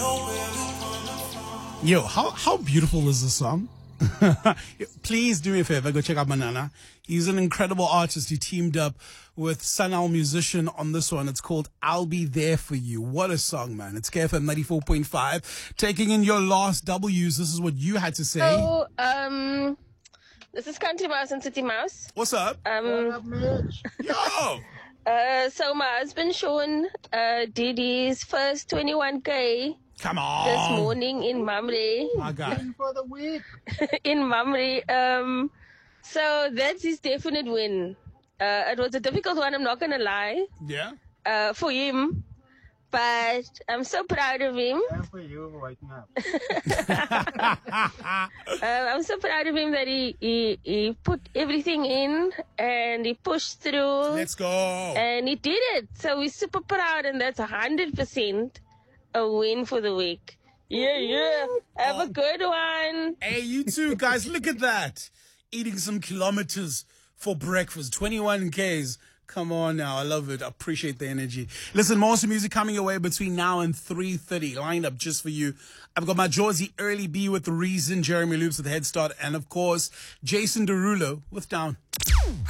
Yo, how beautiful is this song? Please do me a favor, go check out Manana. He's an incredible artist. He teamed up with Sanal Musician on this one. It's called I'll Be There For You. What a song, man. It's KFM 94.5. Taking in your last W's. This is what you had to say. So, this is Country Mouse and City Mouse. What's up? What up, Mitch? Yo! So my husband Sean did his first 21K Come on. this morning in Mamre. My God. Win for the week. In Mamre. So that's his definite win. It was a difficult one, I'm not gonna lie, Yeah? for him. But I'm so proud of him. And for you, waking up. I'm so proud of him that he put everything in and he pushed through. Let's go. And he did it. So we're super proud, and that's 100% a win for the week. Yeah. Have a good one. Hey, you too, guys. Look at that. Eating some kilometers for breakfast. 21 Ks. Come on now. I love it. I appreciate the energy. Listen, more awesome music coming your way between now and 3:30. Lined up just for you. I've got my Jorzy Early B with The Reason, Jeremy Loops with Head Start, and of course, Jason Derulo with Down.